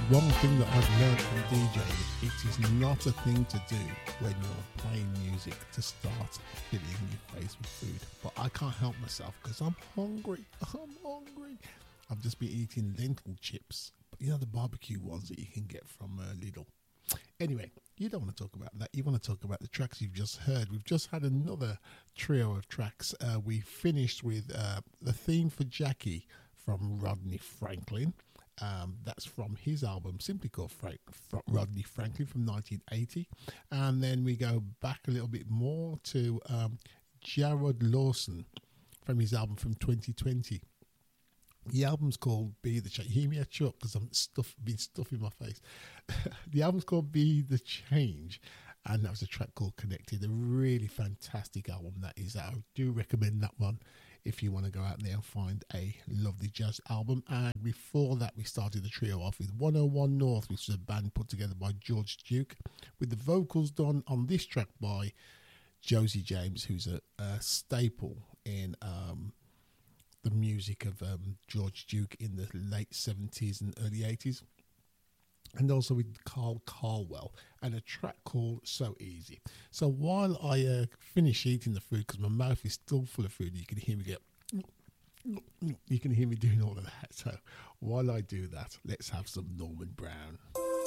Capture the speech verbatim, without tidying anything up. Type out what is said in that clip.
one thing that I've learned from DJing, it is not a thing to do when you're playing music to start filling your face with food. But I can't help myself because I'm hungry. I'm hungry. I've just been eating lentil chips, but you know the barbecue ones that you can get from uh, Lidl. Anyway, you don't want to talk about that. You want to talk about the tracks you've just heard. We've just had another trio of tracks. Uh, we finished with uh, the theme for Jackie from Rodney Franklin. Um, that's from his album simply called Frank, Rodney Franklin from nineteen eighty. And then we go back a little bit more to um, Jared Lawson from his album from twenty twenty. The album's called Be the Change. Hear me a chuck because I'm stuff, been stuffing my face. The album's called Be the Change, and that was a track called Connected. A really fantastic album that is. I do recommend that one if you want to go out there and find a lovely jazz album. And before that, we started the trio off with one oh one North, which is a band put together by George Duke, with the vocals done on this track by Josie James, who's a, a staple in um, the music of um, George Duke in the late seventies and early eighties. And also with Carl Carwell, and a track called So Easy. So while I uh, finish eating the food, because my mouth is still full of food, you can hear me get, you can hear me doing all of that. So while I do that, let's have some Norman Brown.